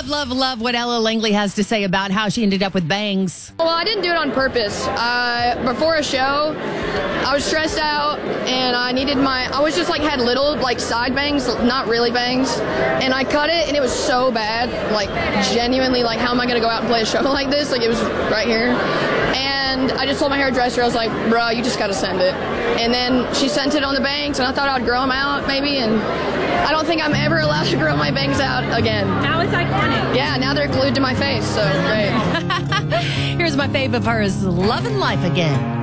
Love what Ella Langley has to say about how she ended up with bangs. Well, I didn't do it on purpose. Before a show, I was stressed out and I was just like had little like side bangs, not really bangs. And I cut it and it was so bad, like genuinely like how am I going to go out and play a show like this? Like it was right here. And I just told my hairdresser, I was like, bro, you just got to send it. And then she sent it on the bangs and I thought I'd grow them out maybe. And I don't think I'm ever allowed to grow my bangs out again. Now it's iconic. Yeah, now they're glued to my face, so great. Here's my fave of hers, Lovin' Life Again.